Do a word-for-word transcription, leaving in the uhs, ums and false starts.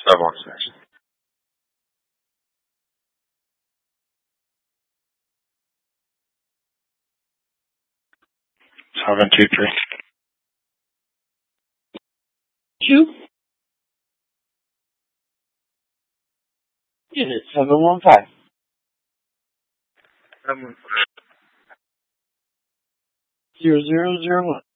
Seven one six. Seven two three. Two. Unit seven one five. Seven one five. Zero zero zero one.